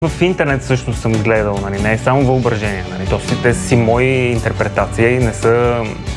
В интернет също съм гледал, нали, не е само въображение, нали, те са си мои интерпретации, не са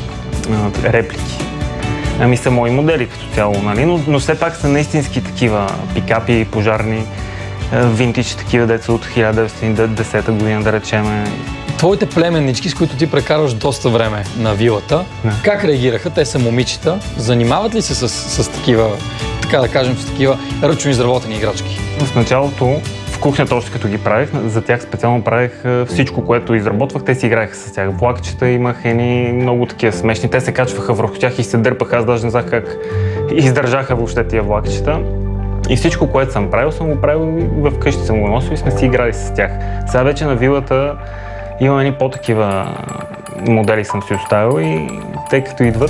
реплики. Ами са мои модели като цяло, нали, но все пак са наистински такива пикапи, пожарни, винтидж такива деца от 1910 година, да речеме. Твоите племеннички, с които ти прекарваш доста време на вилата, как реагираха? Те са момичета. Занимават ли се с такива, така да кажем, с такива ръчно изработени играчки? В началото, в кухнята още като ги правих, за тях специално правих всичко, което изработвах, те си играеха с тях. Влакчета имах едни много такива смешни, те се качваха върху тях и се дърпаха, аз даже не знах как издържаха въобще тия влакчета. И всичко, което съм го правил и вкъщи съм го носил и сме си играли с тях. Сега вече на вилата имам едни по-такива модели съм си оставил и те като идват,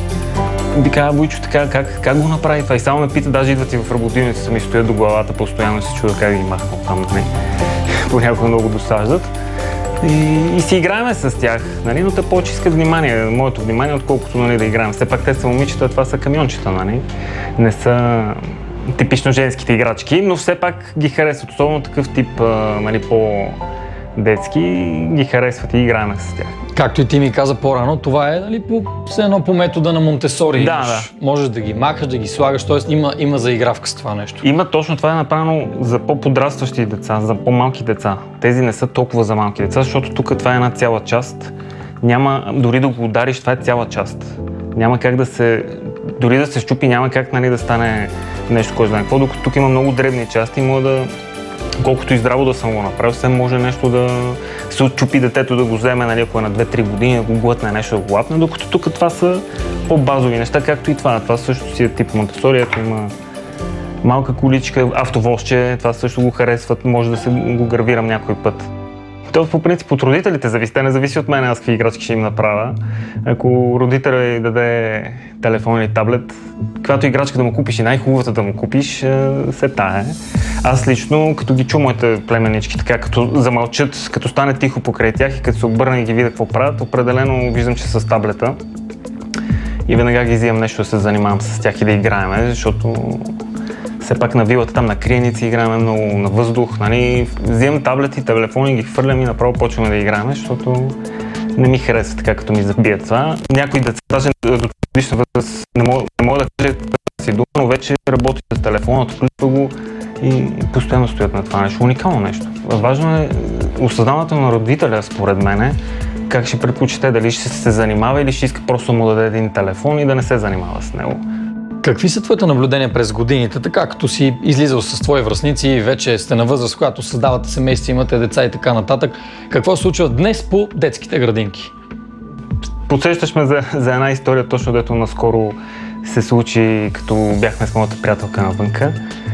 би казал, Войчо, така, как го направи това? И само ме пита, даже идват и в работилницата ми стоят до главата, постоянно се чуда как ги махнал там, нали. Понякога много досаждат. И си играем с тях, нали, но те повече искат внимание, моето внимание, отколкото, нали, да играем. Все пак те са момичета, това са камиончета, нали. Не са типично женските играчки, но все пак ги харесват, особено такъв тип, нали, по-детски, ги харесват и играем с тях. Както и ти ми каза по-рано, това е, нали, по метода на Монтесори. Да. Можеш да ги махаш, да ги слагаш, т.е. има заигравка с това нещо. Има точно, това е направено за по-подрастващи деца, за по-малки деца. Тези не са толкова за малки деца, защото тук това е една цяла част. Няма, дори да го удариш, това е цяла част. Няма как дори да се щупи, няма как, нали, да стане нещо, кой знае какво, докато тук има много дребни части, може да, колкото и здраво да съм го направил, все може нещо да се отчупи детето, да го вземе, нали, ако е на 2-3 години, да го глътне нещо, да го лапне, докато тук това са по-базови неща, както и това. Това също си е тип Монтесори, ето има малка количка, автовозче, това също го харесват, може да се го гравирам някой път. То по принцип от родителите зависи, те не зависи от мен, аз какви играчки ще им направя. Ако родителя даде телефон или таблет, каквато играчка да му купиш и най-хубавата да му купиш, се тае. Аз лично, като ги чу моите племеннички, така като замълчат, като стане тихо покрай тях и като се обърна и ги видя какво правят, определено виждам, че са с таблета. И веднага ги взимам нещо да се занимавам с тях и да играем, защото все пак на вилата, там на криеници играем много, на въздух, нали. Взимам таблети, телефони, ги хвърлям и направо почваме да играем, защото не ми харесва така, като ми забият това. Някои деца, даже до годишна възраст, не мога да кажа си дума, но вече работи с телефона, отключва го и постоянно стоят на това нещо. Уникално нещо. Важно е осъзнаването на родителя, според мен, как ще предпочете, дали ще се занимава или ще иска просто му да даде един телефон и да не се занимава с него. Какви са твоите наблюдения през годините, така като си излизал с твои връстници, вече сте на възраст, когато създавате семейство, имате деца и така нататък? Какво се случва днес по детските градинки? Подсещаш ме за една история, точно дето наскоро се случи, като бяхме с моята приятелка навънка.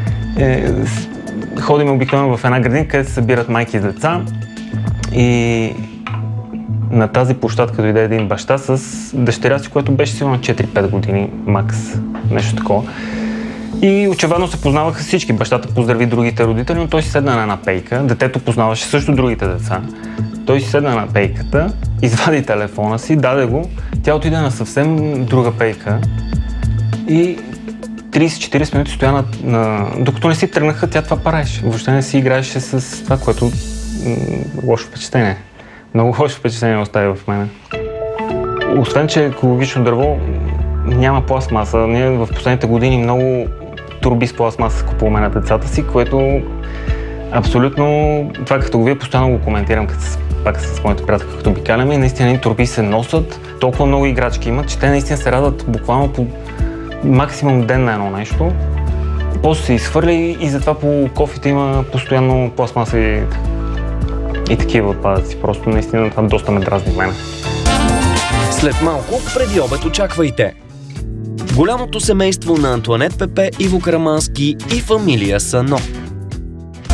Ходим обикновено в една градинка, където се събират майки с деца и на тази площадка дойде един баща с дъщеря си, която беше сигурно 4-5 години, макс, нещо такова. И очевидно се познаваха всички. Бащата поздрави другите родители, но той си седна на една пейка. Детето познаваше също другите деца. Той си седна на пейката, извади телефона си, даде го. Тя отиде на съвсем друга пейка и 30-40 минути стоя докато не си тръгнаха, тя това правеше. Въобще не си играеше с това, което лошо впечатление. Много лошо впечатление остави в мене. Освен, че екологично дърво няма пластмаса. Ние в последните години много турби с пластмаса купуваме на децата си, което абсолютно, това като го вие постоянно го коментирам, пак с моите приятелки, като обикаляме и наистина турби се носят, толкова много играчки имат, че те наистина се радват буквално по максимум ден на едно нещо. После се изхвърля и затова по кофите има постоянно пластмаса и такива отпадъци. Просто наистина това доста ме дразни в мене. След малко, преди обед очаквайте. Голямото семейство на Антоанет Пепе, Иво Карамански и фамилия Сано.